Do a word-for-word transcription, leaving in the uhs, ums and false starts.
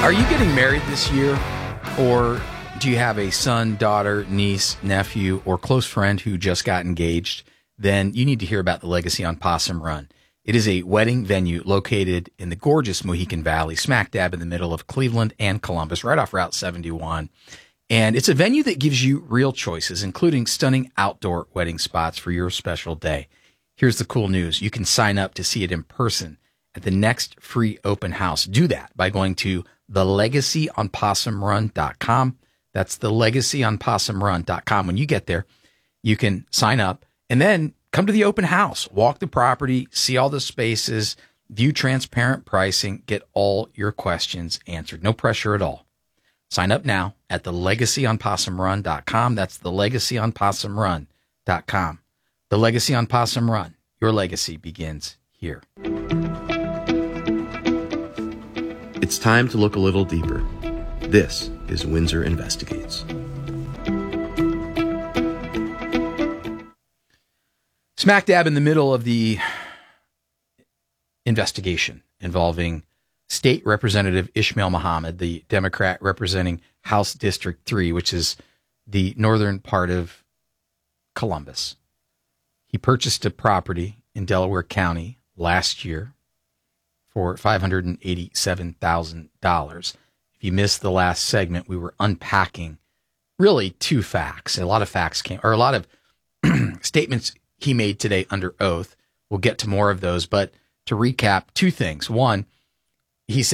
Are you getting married this year? Or do you have a son, daughter, niece, nephew, or close friend who just got engaged? Then you need to hear about the Legacy on Possum Run. It is a wedding venue located in the gorgeous Mohican Valley, smack dab in the middle of Cleveland and Columbus, right off Route seventy-one. And it's a venue that gives you real choices, including stunning outdoor wedding spots for your special day. Here's the cool news. You can sign up to see it in person at the next free open house. Do that by going to the legacy on possum run dot com. That's the legacy on possum run dot com. When you get there, you can sign up and then come to the open house, walk the property, see all the spaces, view transparent pricing, get all your questions answered. No pressure at all. Sign up now at the legacy on possum run dot com. That's the legacy on possum run dot com. The Legacy on Possum Run. Your legacy begins here. It's time to look a little deeper. This is Windsor Investigates. Smack dab in the middle of the investigation involving State Representative Ishmael Muhammad, the Democrat representing House District three, which is the northern part of Columbus. He purchased a property in Delaware County last year for five hundred eighty-seven thousand dollars. If you missed the last segment, we were unpacking really two facts. A lot of facts came, or a lot of statements he made today under oath. We'll get to more of those, but to recap, two things. One, he said